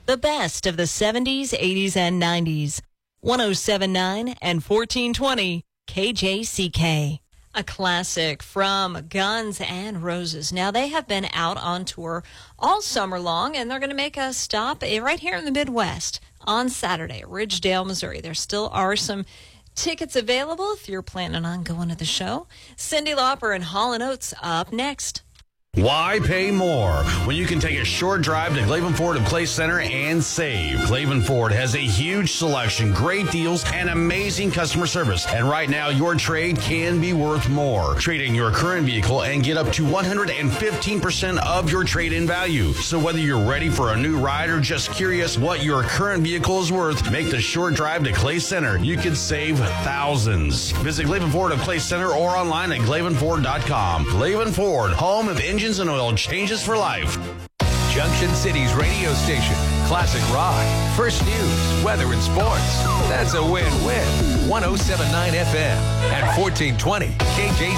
The best of the 70s, 80s, and 90s. 107.9 and 1420 KJCK. A classic from Guns N' Roses. Now, they have been out on tour all summer long, and they're going to make a stop right here in the Midwest on Saturday, Ridgedale, Missouri. There still are some tickets available if you're planning on going to the show. Cyndi Lauper and Hall & Oates up next. Why pay more when you can take a short drive to Cleveland Ford of Clay Center and save? Cleveland Ford has a huge selection, great deals, and amazing customer service. And right now, your trade can be worth more. Trade in your current vehicle and get up to 115% of your trade-in value. So whether you're ready for a new ride or just curious what your current vehicle is worth, make the short drive to Clay Center. You could save thousands. Visit Cleveland Ford of Clay Center or online at clevelandford.com. Cleveland Ford, home of engines and oil changes for life. Junction City's radio station. Classic rock, first news, weather, and sports. That's a win-win. 107.9 FM and 1420 KJCK.